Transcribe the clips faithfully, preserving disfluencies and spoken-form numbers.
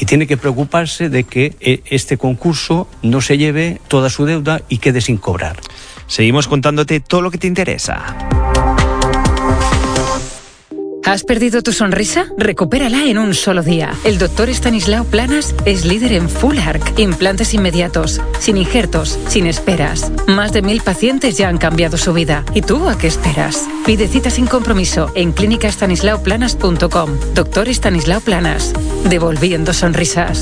tiene que preocuparse de que este concurso no se lleve toda su deuda y quede sin cobrar. Seguimos contándote todo lo que te interesa. ¿Has perdido tu sonrisa? Recupérala en un solo día. El doctor Estanislao Planas es líder en Full Arch, implantes inmediatos, sin injertos, sin esperas. Más de mil pacientes ya han cambiado su vida. ¿Y tú a qué esperas? Pide cita sin compromiso en clínica estanislao planas punto com. Doctor Estanislao Planas, devolviendo sonrisas.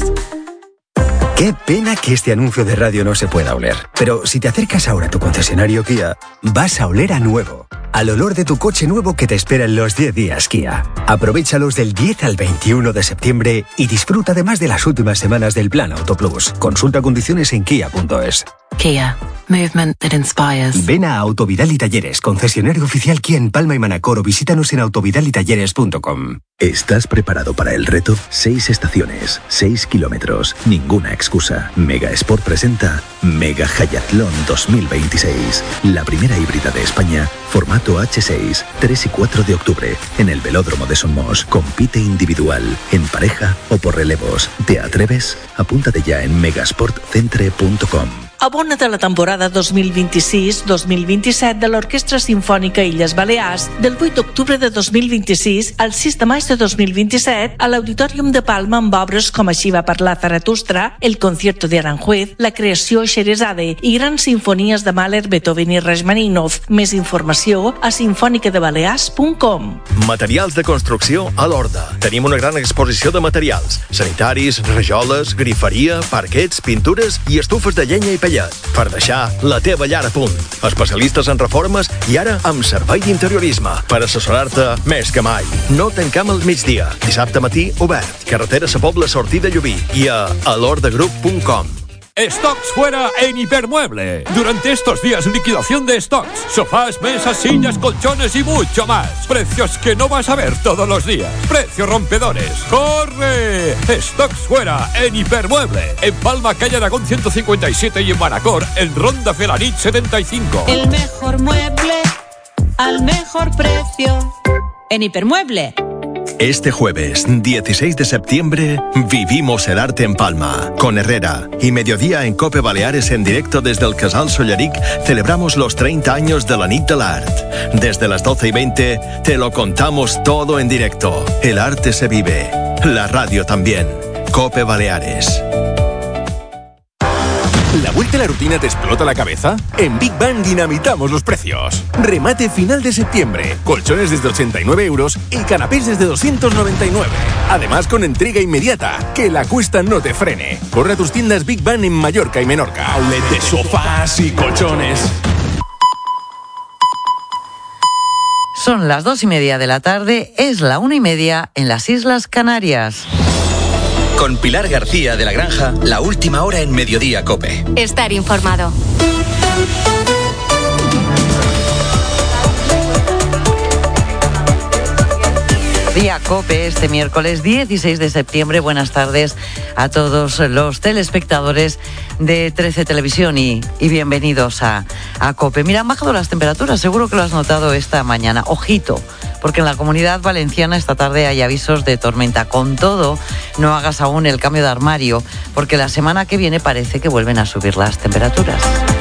Qué pena que este anuncio de radio no se pueda oler. Pero si te acercas ahora a tu concesionario Kia, vas a oler a nuevo. Al olor de tu coche nuevo que te espera en los diez días Kia. Aprovéchalos del diez al veintiuno de septiembre y disfruta además de las últimas semanas del Plan Auto Plus. Consulta condiciones en kia punto es. Kia. Movement that inspires. Ven a Autovidal y Talleres, concesionario oficial Kia en Palma y Manacor, o visítanos en autovidal y talleres punto com. ¿Estás preparado para el reto? Seis estaciones, seis kilómetros, ninguna excusa. Mega Sport presenta Mega Hayatlón dos mil veintiséis. La primera híbrida de España, formato hache seis, tres y cuatro de octubre, en el Velódromo de Somos. Compite individual, en pareja o por relevos. ¿Te atreves? Apúntate ya en megasportcentre punto com. Abona't a la temporada dos mil vint-i-sis dos mil vint-i-set de l'Orquestra Simfònica Illes Balears del vuit d'octubre de dos mil vint-i-sis al sis de maig de dos mil vint-i-set a l'Auditorium de Palma amb obres com Així va parlar Zaratustra, El concierto de Aranjuez, La creació Xerezade i grans sinfonies de Mahler, Beethoven i Rachmaninoff. Més informació a simfònica de balears punt com. Materials de construcció a l'Horda. Tenim una gran exposició de materials sanitaris, rajoles, griferia, parquets, pintures i estufes de llenya i pellet per deixar la teva llar a punt. Especialistes en reformes i ara amb servei d'interiorisme per assessorar-te més que mai. No tancam al migdia. Dissabte matí obert. Carretera Sa Pobla, sortida Llubí i a alordagroup punt com. Stocks fuera en Hipermueble. Durante estos días, liquidación de stocks. Sofás, mesas, sillas, colchones y mucho más. Precios que no vas a ver todos los días. Precios rompedores. ¡Corre! Stocks fuera en Hipermueble. En Palma, calle Aragón ciento cincuenta y siete y en Manacor, en Ronda Felanich setenta y cinco. El mejor mueble al mejor precio en Hipermueble. Este jueves, dieciséis de septiembre, vivimos el arte en Palma. Con Herrera y mediodía en Cope Baleares en directo desde el Casal Solleric, celebramos los treinta años de la Nit de l'Art. Desde las doce y veinte, te lo contamos todo en directo. El arte se vive. La radio también. Cope Baleares. ¿La vuelta a la rutina te explota la cabeza? En Big Bang dinamitamos los precios. Remate final de septiembre. Colchones desde ochenta y nueve euros y canapés desde doscientos noventa y nueve. Además con entrega inmediata. Que la cuesta no te frene. Corre a tus tiendas Big Bang en Mallorca y Menorca. Outlet de sofás y colchones. Son las dos y media de la tarde. Es la una y media en las Islas Canarias. Con Pilar García de la Granja, la última hora en Mediodía Cope. Estar informado. Día Cope este miércoles dieciséis de septiembre. Buenas tardes a todos los telespectadores de trece Televisión y, y bienvenidos a, a Cope. Mira, han bajado las temperaturas, seguro que lo has notado esta mañana. Ojito, porque en la Comunidad Valenciana esta tarde hay avisos de tormenta. Con todo, no hagas aún el cambio de armario, porque la semana que viene parece que vuelven a subir las temperaturas.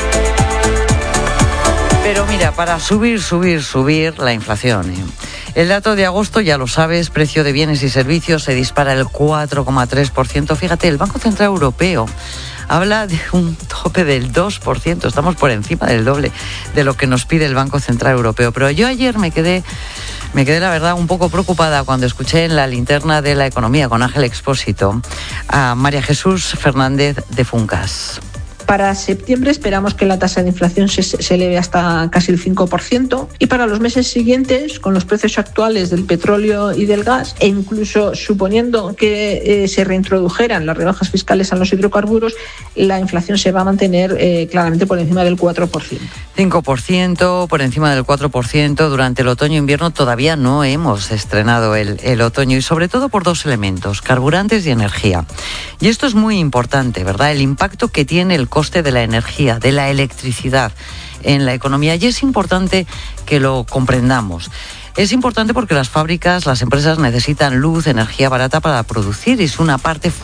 Pero mira, para subir, subir, subir la inflación, ¿eh? El dato de agosto, ya lo sabes, precio de bienes y servicios se dispara el cuatro coma tres por ciento. Fíjate, el Banco Central Europeo habla de un tope del dos por ciento. Estamos por encima del doble de lo que nos pide el Banco Central Europeo. Pero yo ayer me quedé, me quedé la verdad, un poco preocupada cuando escuché en la linterna de la economía con Ángel Expósito a María Jesús Fernández de Funcas. Para septiembre esperamos que la tasa de inflación se, se eleve hasta casi el cinco por ciento y para los meses siguientes, con los precios actuales del petróleo y del gas, e incluso suponiendo que eh, se reintrodujeran las rebajas fiscales a los hidrocarburos, la inflación se va a mantener eh, claramente por encima del cuatro por ciento. cinco por ciento, por encima del cuatro por ciento durante el otoño-invierno. Todavía no hemos estrenado el, el otoño y sobre todo por dos elementos, carburantes y energía. Y esto es muy importante, ¿verdad? El impacto que tiene el coste de la energía, de la electricidad en la economía, y es importante que lo comprendamos. Es importante porque las fábricas, las empresas necesitan luz, energía barata para producir, y es una parte